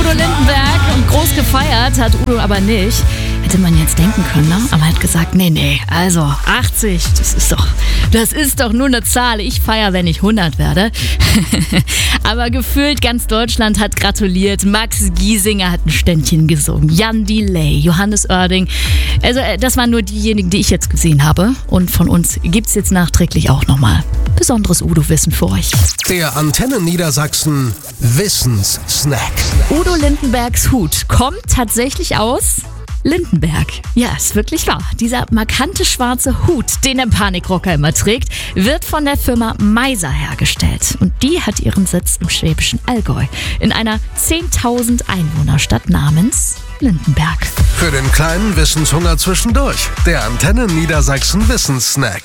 Udo Lindenberg und groß gefeiert hat Udo aber nicht. Hätte man jetzt denken können, ne? Aber er hat gesagt, nee, also 80, das ist doch nur eine Zahl. Ich feiere, wenn ich 100 werde. Aber gefühlt ganz Deutschland hat gratuliert. Max Giesinger hat ein Ständchen gesungen. Jan Delay, Johannes Oerding. Also das waren nur diejenigen, die ich jetzt gesehen habe. Und von uns gibt's jetzt nachträglich auch nochmal besonderes Udo-Wissen für euch. Der Antenne Niedersachsen Wissenssnack. Udo Lindenbergs Hut kommt tatsächlich aus Lindenberg. Ja, ist wirklich wahr. Dieser markante schwarze Hut, den der Panikrocker immer trägt, wird von der Firma Meiser hergestellt. Und die hat ihren Sitz im schwäbischen Allgäu in einer 10.000 Einwohnerstadt namens Lindenberg. Für den kleinen Wissenshunger zwischendurch. Der Antenne Niedersachsen Wissenssnack.